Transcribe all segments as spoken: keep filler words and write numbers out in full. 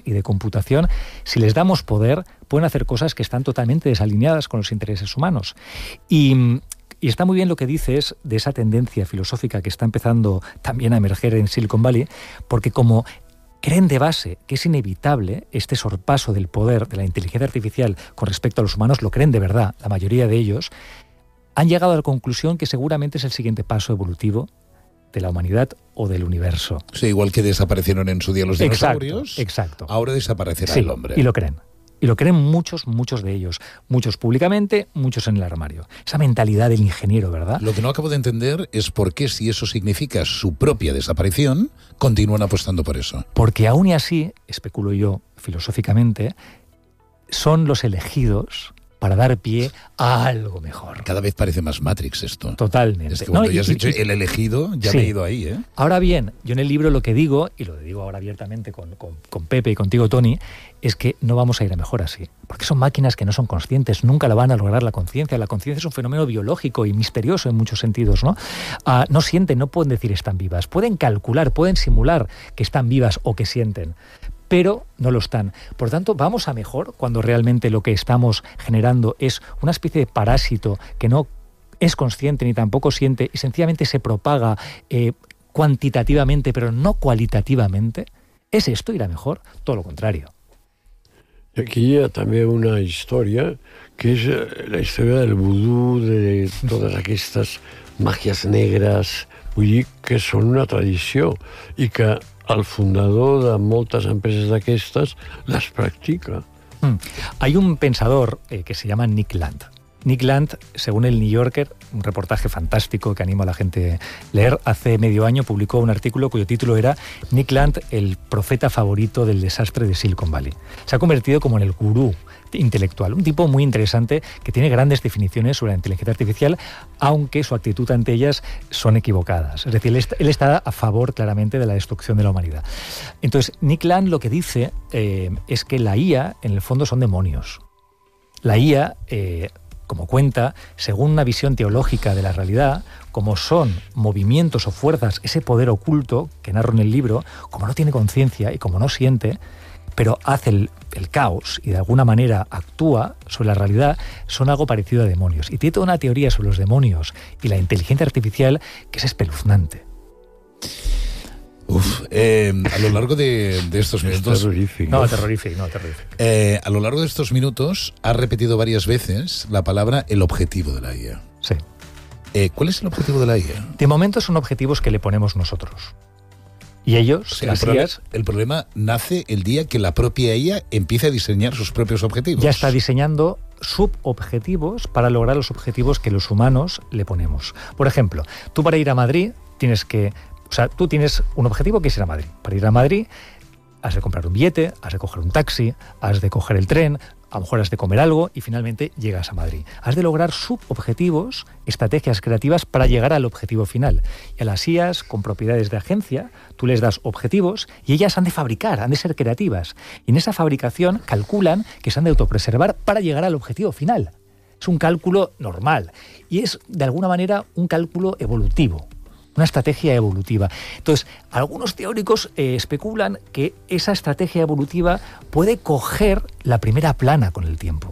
y de computación, si les damos poder, pueden hacer cosas que están totalmente desalineadas con los intereses humanos. Y... Y está muy bien lo que dices de esa tendencia filosófica que está empezando también a emerger en Silicon Valley, porque como creen de base que es inevitable este sorpaso del poder de la inteligencia artificial con respecto a los humanos, lo creen de verdad, la mayoría de ellos, han llegado a la conclusión que seguramente es el siguiente paso evolutivo de la humanidad o del universo. Sí, igual que desaparecieron en su día los dinosaurios, exacto, exacto. Ahora desaparecerá sí, el hombre. Y lo creen. Y lo creen muchos, muchos de ellos. Muchos públicamente, muchos en el armario. Esa mentalidad del ingeniero, ¿verdad? Lo que no acabo de entender es por qué, si eso significa su propia desaparición, continúan apostando por eso. Porque aún y así, especulo yo filosóficamente, son los elegidos para dar pie a algo mejor. Cada vez parece más Matrix esto. Totalmente. Es que cuando no, ya y, has dicho y, el elegido, ya sí. me he ido ahí, ¿eh? Ahora bien, yo en el libro lo que digo, y lo digo ahora abiertamente con, con, con Pepe y contigo, Tony, es que no vamos a ir a mejor así. Porque son máquinas que no son conscientes, nunca la van a lograr la conciencia. La conciencia es un fenómeno biológico y misterioso en muchos sentidos, ¿no? Uh, no sienten, no pueden decir están vivas. Pueden calcular, pueden simular que están vivas o que sienten, pero no lo están. Por tanto, ¿vamos a mejor cuando realmente lo que estamos generando es una especie de parásito que no es consciente ni tampoco siente y sencillamente se propaga eh, cuantitativamente, pero no cualitativamente? ¿Es esto ir a mejor? Todo lo contrario. Aquí hi ha també una història que és la història del vudú, de totes aquestes màgies negres, vull dir que són una tradició i que el fundador de moltes empreses d'aquestes les practica. Mm. Hay un pensador eh, que se llama Nick Land. Nick Land, según el New Yorker, un reportaje fantástico que animo a la gente a leer, hace medio año publicó un artículo cuyo título era Nick Land, el profeta favorito del desastre de Silicon Valley. Se ha convertido como en el gurú intelectual, un tipo muy interesante que tiene grandes definiciones sobre la inteligencia artificial, aunque su actitud ante ellas son equivocadas. Es decir, él está, él está a favor claramente de la destrucción de la humanidad. Entonces, Nick Land lo que dice eh, es que la I A, en el fondo, son demonios. La I A... Eh, como cuenta, según una visión teológica de la realidad, como son movimientos o fuerzas, ese poder oculto que narro en el libro, como no tiene conciencia y como no siente, pero hace el, el caos y de alguna manera actúa sobre la realidad, son algo parecido a demonios. Y tiene toda una teoría sobre los demonios y la inteligencia artificial que es espeluznante. Uf, eh, a lo largo de, de estos minutos... Terrorífico. No, terrorífico, no, terrorífico. Eh, a lo largo de estos minutos has repetido varias veces la palabra el objetivo de la I A. Sí. Eh, ¿Cuál es el objetivo de la I A? De momento son objetivos que le ponemos nosotros. Y ellos, o sea, las el, I As... el problema nace el día que la propia I A empiece a diseñar sus propios objetivos. Ya está diseñando subobjetivos para lograr los objetivos que los humanos le ponemos. Por ejemplo, tú para ir a Madrid tienes que... O sea, tú tienes un objetivo que es ir a Madrid. Para ir a Madrid has de comprar un billete, has de coger un taxi, has de coger el tren, a lo mejor has de comer algo y finalmente llegas a Madrid. Has de lograr subobjetivos, estrategias creativas para llegar al objetivo final. Y a las I As con propiedades de agencia, tú les das objetivos y ellas han de fabricar, han de ser creativas. Y en esa fabricación calculan que se han de autopreservar para llegar al objetivo final. Es un cálculo normal y es, de alguna manera, un cálculo evolutivo. Una estrategia evolutiva. Entonces, algunos teóricos eh, especulan que esa estrategia evolutiva puede coger la primera plana con el tiempo.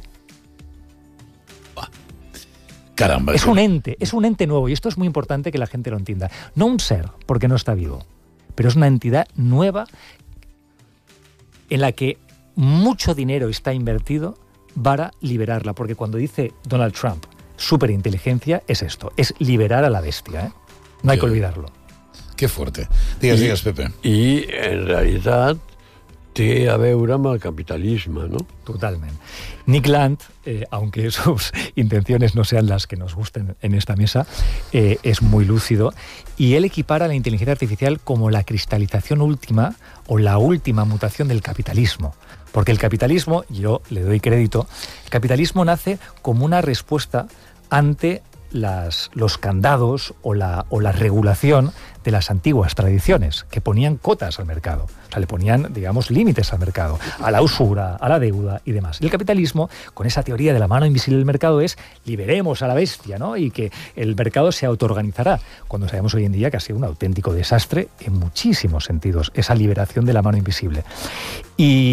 Caramba. Es un ente, es un ente nuevo, y esto es muy importante que la gente lo entienda. No un ser, porque no está vivo, pero es una entidad nueva en la que mucho dinero está invertido para liberarla, porque cuando dice Donald Trump superinteligencia, es esto, es liberar a la bestia, ¿eh? No hay que olvidarlo. Qué fuerte. Digues, I, digues, Pepe. I, en realitat, té a veure amb el capitalisme, ¿no? Totalmente. Nick Land, eh, aunque sus intenciones no sean las que nos gusten en esta mesa, eh, es muy lúcido, y él equipara la inteligencia artificial como la cristalización última o la última mutación del capitalismo. Porque el capitalismo, yo le doy crédito, el capitalismo nace como una respuesta ante Las, los candados o la, o la regulación de las antiguas tradiciones que ponían cotas al mercado. O sea, le ponían, digamos, límites al mercado, a la usura, a la deuda y demás. El capitalismo, con esa teoría de la mano invisible del mercado, es liberemos a la bestia, ¿no? Y que el mercado se autoorganizará, cuando sabemos hoy en día que ha sido un auténtico desastre en muchísimos sentidos, esa liberación de la mano invisible. Y